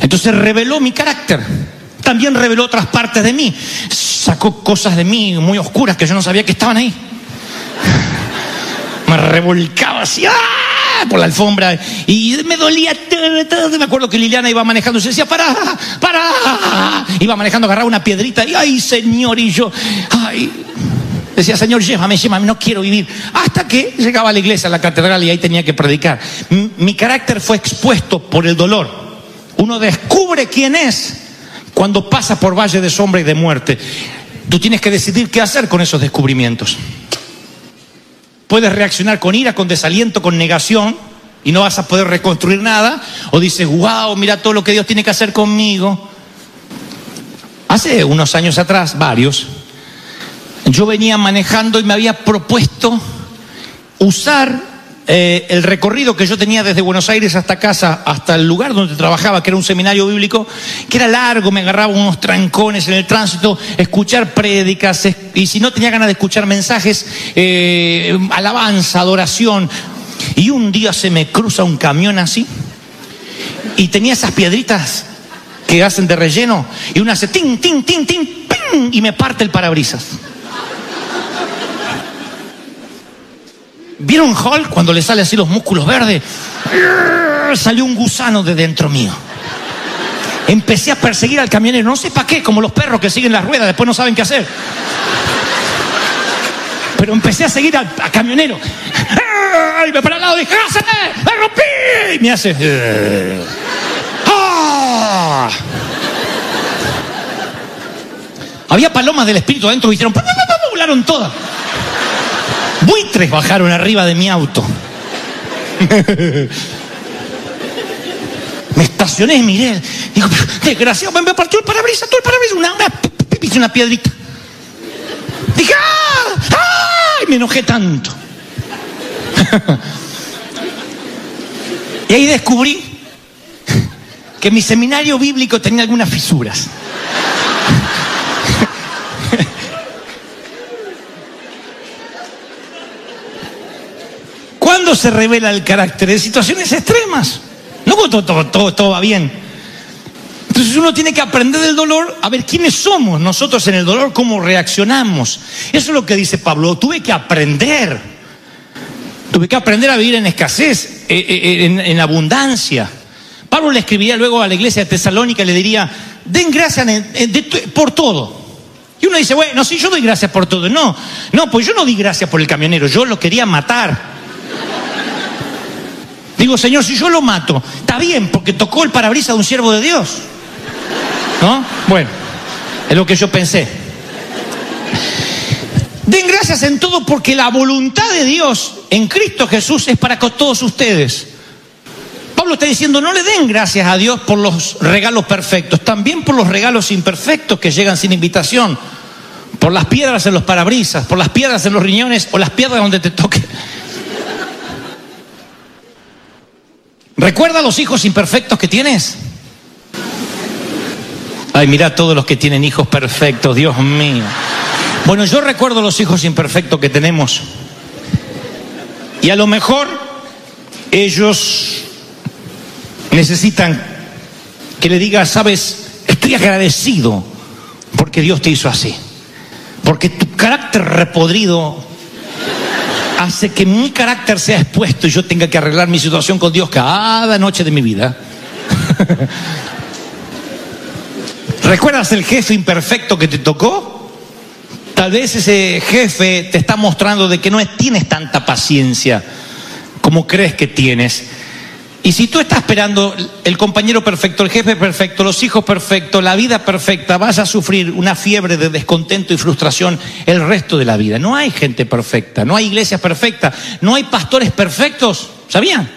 Entonces reveló mi carácter. También reveló otras partes de mí. Sacó cosas de mí muy oscuras que yo no sabía que estaban ahí. Me revolcaba así por la alfombra y me dolía todo. Me acuerdo que Liliana iba manejando y se decía, pará. Iba manejando, agarraba una piedrita y ay, Señor, y yo, decía, Señor, llévame, no quiero vivir. Hasta que llegaba a la iglesia, a la catedral, y ahí tenía que predicar. Mi carácter fue expuesto por el dolor. Uno descubre quién es cuando pasa por valle de sombra y de muerte. Tú tienes que decidir qué hacer con esos descubrimientos. Puedes reaccionar con ira, con desaliento, con negación, y no vas a poder reconstruir nada. O dices, wow, mira todo lo que Dios tiene que hacer conmigo. Hace unos años atrás, varios, yo venía manejando y me había propuesto usar el recorrido que yo tenía desde Buenos Aires hasta casa, hasta el lugar donde trabajaba, que era un seminario bíblico, que era largo, me agarraba unos trancones en el tránsito, escuchar prédicas, y si no tenía ganas de escuchar mensajes, alabanza, adoración. Y un día se me cruza un camión así, y tenía esas piedritas que hacen de relleno, y una hace tin, tin, tin, tin, ping, y me parte el parabrisas. ¿Vieron Hulk cuando le sale así los músculos verdes? Salió un gusano de dentro mío. Empecé a perseguir al camionero, no sé para qué, como los perros que siguen las ruedas, después no saben qué hacer. Pero empecé a seguir al camionero. Y me para al lado, dije, ¡me rompí! Y me hace... Había palomas del espíritu adentro, hicieron... volaron todas. Buitres bajaron arriba de mi auto. Me estacioné y miré. Digo, desgraciado, me partió el parabrisas, todo el parabrisas, hice una piedrita. Dije, ¡ay! Me enojé tanto. Y ahí descubrí que mi seminario bíblico tenía algunas fisuras. ¿Cuándo se revela el carácter? En situaciones extremas. No cuando todo va bien. Entonces uno tiene que aprender del dolor, a ver quiénes somos nosotros en el dolor, cómo reaccionamos. Eso es lo que dice Pablo. Tuve que aprender a vivir en escasez, en abundancia. Pablo le escribiría luego a la iglesia de Tesalónica y le diría, den gracias por todo. Y uno dice, bueno, sí, yo doy gracias por todo. No, pues yo no di gracias por el camionero, yo lo quería matar. Digo, Señor, si yo lo mato, está bien, porque tocó el parabrisas de un siervo de Dios. ¿No? Bueno, es lo que yo pensé. Den gracias en todo porque la voluntad de Dios en Cristo Jesús es para todos ustedes. Pablo está diciendo, no le den gracias a Dios por los regalos perfectos, también por los regalos imperfectos que llegan sin invitación, por las piedras en los parabrisas, por las piedras en los riñones o las piedras donde te toque. ¿Recuerda los hijos imperfectos que tienes? Ay, mira todos los que tienen hijos perfectos, Dios mío. Bueno, yo recuerdo los hijos imperfectos que tenemos. Y a lo mejor ellos necesitan que le digas, sabes, estoy agradecido porque Dios te hizo así. Porque tu carácter repodrido hace que mi carácter sea expuesto y yo tenga que arreglar mi situación con Dios cada noche de mi vida. ¿Recuerdas el jefe imperfecto que te tocó? Tal vez ese jefe te está mostrando de que no tienes tanta paciencia como crees que tienes. Y si tú estás esperando el compañero perfecto, el jefe perfecto, los hijos perfectos, la vida perfecta, vas a sufrir una fiebre de descontento y frustración el resto de la vida. No hay gente perfecta, no hay iglesias perfectas, no hay pastores perfectos. ¿Sabían?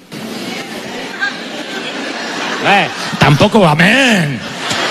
Tampoco amén.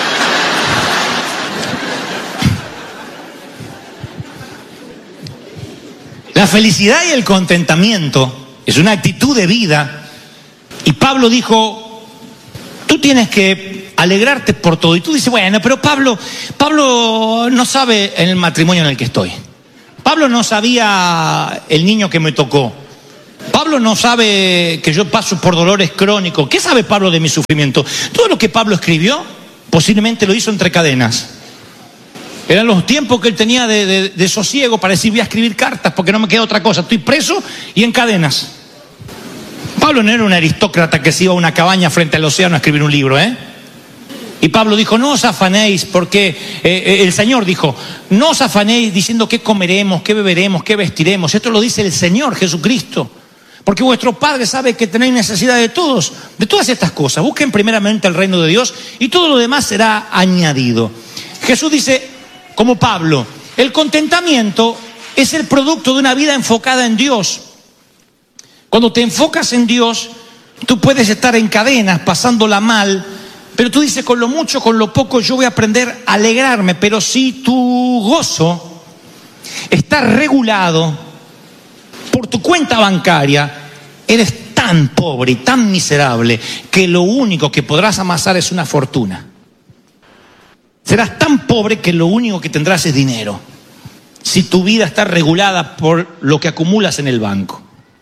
La felicidad y el contentamiento es una actitud de vida. Y Pablo dijo, tú tienes que alegrarte por todo. Y tú dices, bueno, pero Pablo no sabe en el matrimonio en el que estoy. Pablo no sabía el niño que me tocó. Pablo no sabe que yo paso por dolores crónicos. ¿Qué sabe Pablo de mi sufrimiento? Todo lo que Pablo escribió, posiblemente lo hizo entre cadenas. Eran los tiempos que él tenía de sosiego para decir, voy a escribir cartas porque no me queda otra cosa. Estoy preso y en cadenas. Pablo no era un aristócrata que se iba a una cabaña frente al océano a escribir un libro, Y Pablo dijo, no os afanéis, porque el Señor dijo, no os afanéis diciendo qué comeremos, qué beberemos, qué vestiremos. Esto lo dice el Señor Jesucristo. Porque vuestro Padre sabe que tenéis necesidad de todas estas cosas. Busquen primeramente el reino de Dios y todo lo demás será añadido. Jesús dice, como Pablo, el contentamiento es el producto de una vida enfocada en Dios. Cuando te enfocas en Dios, tú puedes estar en cadenas, pasándola mal, pero tú dices, con lo mucho, con lo poco, yo voy a aprender a alegrarme. Pero si tu gozo está regulado por tu cuenta bancaria, eres tan pobre y tan miserable que lo único que podrás amasar es una fortuna. Serás tan pobre que lo único que tendrás es dinero, si tu vida está regulada por lo que acumulas en el banco.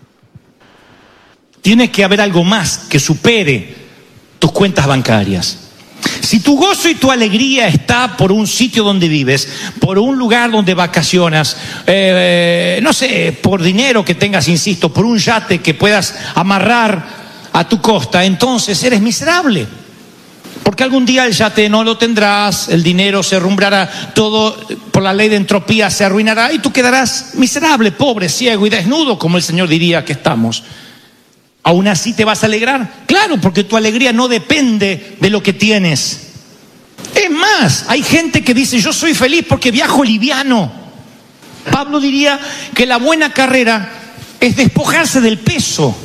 Tiene que haber algo más que supere tus cuentas bancarias. Si tu gozo y tu alegría está por un sitio donde vives, por un lugar donde vacacionas, no sé, por dinero que tengas, insisto, por un yate que puedas amarrar a tu costa, entonces eres miserable. Porque algún día el yate no lo tendrás, el dinero se arrumbrará, todo por la ley de entropía se arruinará y tú quedarás miserable, pobre, ciego y desnudo, como el Señor diría que estamos. ¿Aún así te vas a alegrar? Claro, porque tu alegría no depende de lo que tienes. Es más, hay gente que dice, yo soy feliz porque viajo liviano. Pablo diría que la buena carrera es despojarse del peso.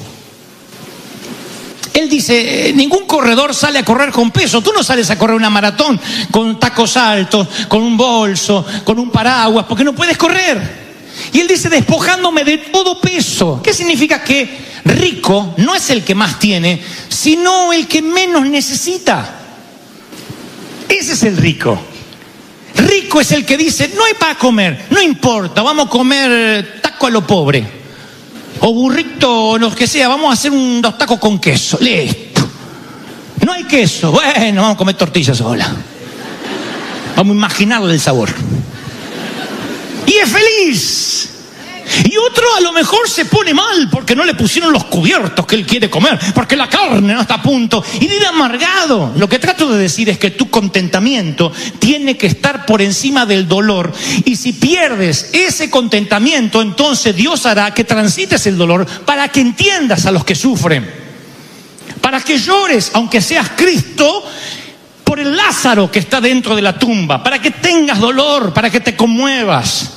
Él dice, ningún corredor sale a correr con peso. Tú no sales a correr una maratón con tacos altos, con un bolso, con un paraguas, porque no puedes correr. Y él dice, despojándome de todo peso. ¿Qué significa? Que rico no es el que más tiene, sino el que menos necesita. Ese es el rico. Rico es el que dice, no hay para comer, no importa, vamos a comer taco a lo pobre. O burrito, o lo que sea, vamos a hacer unos tacos con queso, listo. No hay queso, bueno, vamos a comer tortillas sola. Vamos a imaginarle el sabor. Y es feliz. Y otro a lo mejor se pone mal porque no le pusieron los cubiertos que él quiere comer, porque la carne no está a punto, y vive amargado. Lo que trato de decir es que tu contentamiento tiene que estar por encima del dolor, y si pierdes ese contentamiento, entonces Dios hará que transites el dolor para que entiendas a los que sufren, para que llores, aunque seas Cristo, por el Lázaro que está dentro de la tumba, para que tengas dolor, para que te conmuevas.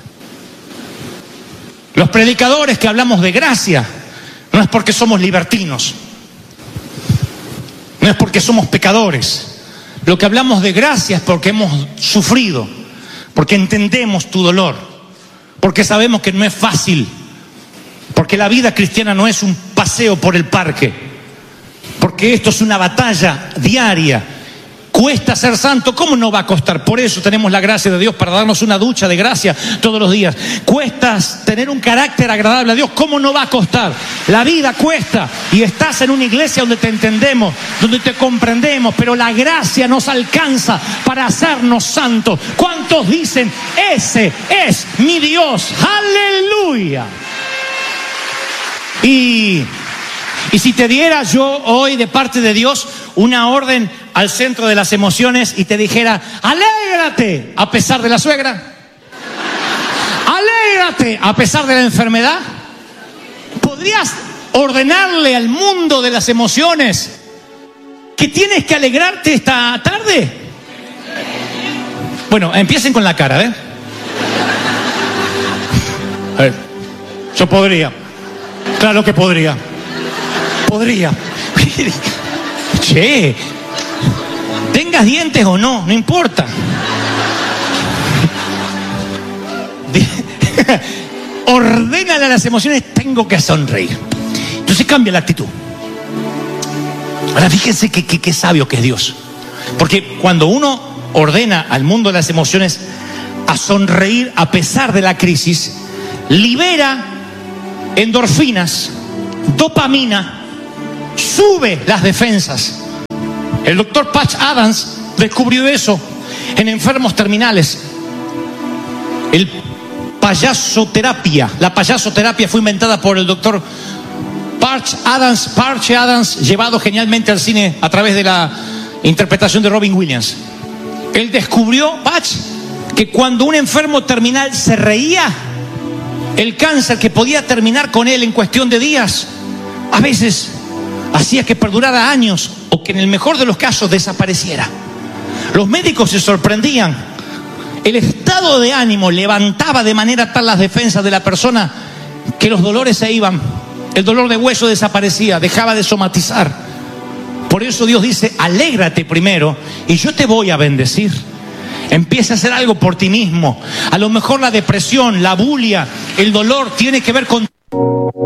Los predicadores que hablamos de gracia, no es porque somos libertinos, no es porque somos pecadores. Lo que hablamos de gracia es porque hemos sufrido, porque entendemos tu dolor, porque sabemos que no es fácil, porque la vida cristiana no es un paseo por el parque, porque esto es una batalla diaria. Cuesta ser santo, ¿cómo no va a costar? Por eso tenemos la gracia de Dios para darnos una ducha de gracia todos los días. Cuesta tener un carácter agradable a Dios, ¿cómo no va a costar? La vida cuesta, y estás en una iglesia donde te entendemos, donde te comprendemos, pero la gracia nos alcanza para hacernos santos. ¿Cuántos dicen, ese es mi Dios? ¡Aleluya! Y si te diera yo hoy de parte de Dios una orden al centro de las emociones y te dijera, alégrate a pesar de la suegra, alégrate a pesar de la enfermedad, ¿podrías ordenarle al mundo de las emociones que tienes que alegrarte esta tarde? Bueno, empiecen con la cara, ¿eh? A ver, yo podría, claro que podría. Che, tengas dientes o no, no importa. Ordénale a las emociones, tengo que sonreír. Entonces cambia la actitud. Ahora fíjense qué sabio que es Dios. Porque cuando uno ordena al mundo de las emociones a sonreír a pesar de la crisis, libera endorfinas dopamina, sube las defensas. El doctor Patch Adams descubrió eso en enfermos terminales. La payasoterapia fue inventada por el doctor Patch Adams, llevado genialmente al cine a través de la interpretación de Robin Williams. Él descubrió, Patch, que cuando un enfermo terminal se reía, el cáncer que podía terminar con él en cuestión de días, a veces hacía que perdurara años o que en el mejor de los casos desapareciera. Los médicos se sorprendían. El estado de ánimo levantaba de manera tal las defensas de la persona que los dolores se iban. El dolor de hueso desaparecía, dejaba de somatizar. Por eso Dios dice, alégrate primero y yo te voy a bendecir. Empieza a hacer algo por ti mismo. A lo mejor la depresión, la bulia, el dolor tiene que ver con